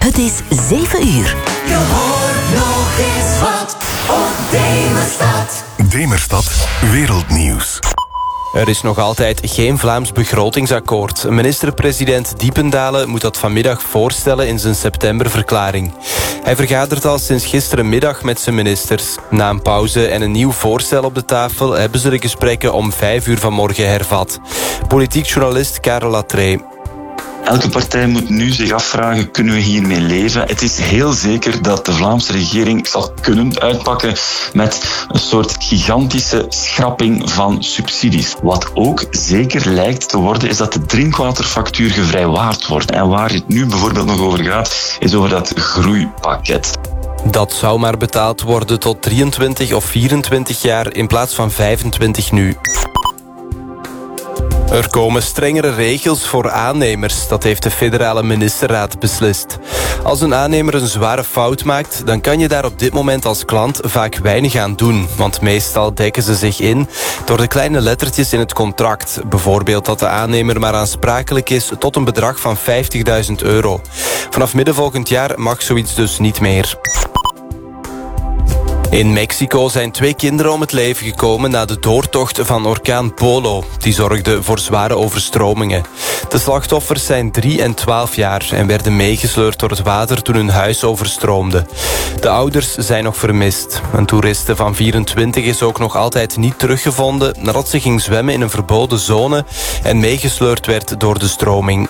Het is 7 uur. Je hoort nog eens wat op Demerstad. Demerstad Wereldnieuws. Er is nog altijd geen Vlaams begrotingsakkoord. Minister-president Diependalen moet dat vanmiddag voorstellen in zijn septemberverklaring. Hij vergadert al sinds gisterenmiddag met zijn ministers. Na een pauze en een nieuw voorstel op de tafel hebben ze de gesprekken om 5 uur vanmorgen hervat. Politiek journalist Karel Latree. Elke partij moet nu zich afvragen, kunnen we hiermee leven? Het is heel zeker dat de Vlaamse regering zal kunnen uitpakken met een soort gigantische schrapping van subsidies. Wat ook zeker lijkt te worden, is dat de drinkwaterfactuur gevrijwaard wordt. En waar het nu bijvoorbeeld nog over gaat, is over dat groeipakket. Dat zou maar betaald worden tot 23 of 24 jaar in plaats van 25 nu. Er komen strengere regels voor aannemers, dat heeft de federale ministerraad beslist. Als een aannemer een zware fout maakt, dan kan je daar op dit moment als klant vaak weinig aan doen. Want meestal dekken ze zich in door de kleine lettertjes in het contract. Bijvoorbeeld dat de aannemer maar aansprakelijk is tot een bedrag van €50.000. Vanaf midden volgend jaar mag zoiets dus niet meer. In Mexico zijn 2 kinderen om het leven gekomen na de doortocht van orkaan Polo. Die zorgde voor zware overstromingen. De slachtoffers zijn 3 en 12 jaar en werden meegesleurd door het water toen hun huis overstroomde. De ouders zijn nog vermist. Een toeriste van 24 is ook nog altijd niet teruggevonden nadat ze ging zwemmen in een verboden zone en meegesleurd werd door de stroming.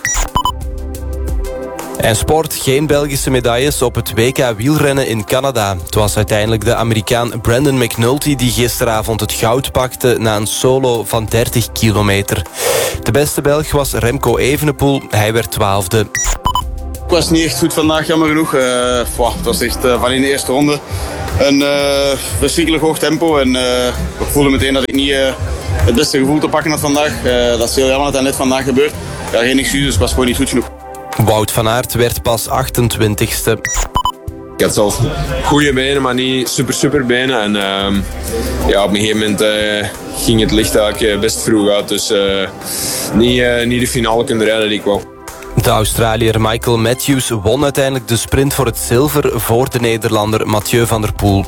En sport, geen Belgische medailles op het WK wielrennen in Canada. Het was uiteindelijk de Amerikaan Brandon McNulty die gisteravond het goud pakte na een solo van 30 kilometer. De beste Belg was Remco Evenepoel, hij werd 12e. Ik was niet echt goed vandaag, jammer genoeg. Het was echt van in de eerste ronde een verschrikkelijk hoog tempo. En ik voelde meteen dat ik niet het beste gevoel te pakken had vandaag. Dat is heel jammer dat dat net vandaag gebeurt. Ja, geen excuses, het was gewoon niet goed genoeg. Wout van Aert werd pas 28e. Ik had zelf goede benen, maar niet super benen. En op een gegeven moment ging het licht eigenlijk best vroeg uit. Dus niet de finale kunnen rijden die ik wou. De Australiër Michael Matthews won uiteindelijk de sprint voor het zilver voor de Nederlander Mathieu van der Poel.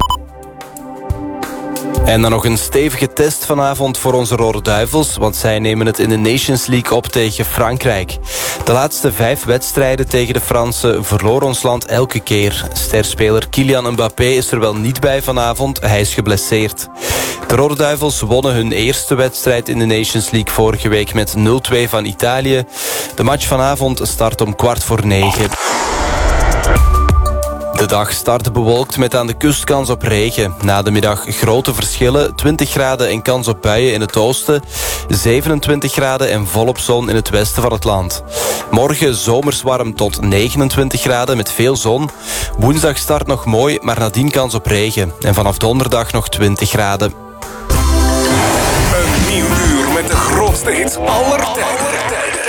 En dan nog een stevige test vanavond voor onze Rode Duivels, want zij nemen het in de Nations League op tegen Frankrijk. De laatste 5 wedstrijden tegen de Fransen verloor ons land elke keer. Sterspeler Kylian Mbappé is er wel niet bij vanavond, hij is geblesseerd. De Rode Duivels wonnen hun eerste wedstrijd in de Nations League vorige week met 0-2 van Italië. De match vanavond start om 8:45. De dag start bewolkt met aan de kust kans op regen. Na de middag grote verschillen, 20 graden en kans op buien in het oosten, 27 graden en volop zon in het westen van het land. Morgen zomers warm tot 29 graden met veel zon. Woensdag start nog mooi, maar nadien kans op regen. En vanaf donderdag nog 20 graden. Een nieuw uur met de grootste hits aller tijden.